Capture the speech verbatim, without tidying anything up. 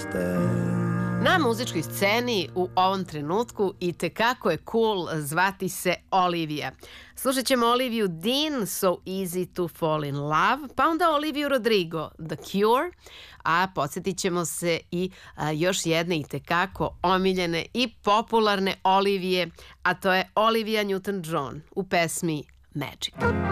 Na muzičkoj sceni u ovom trenutku i tekako je cool zvati se Olivia. Slušat ćemo Oliviju Dean, So Easy to Fall in Love, pa onda Oliviju Rodrigo, The Cure, a podsjetit ćemo se i a, još jedne i tekako omiljene i popularne Olivije, a to je Olivia Newton-John u pesmi Magic.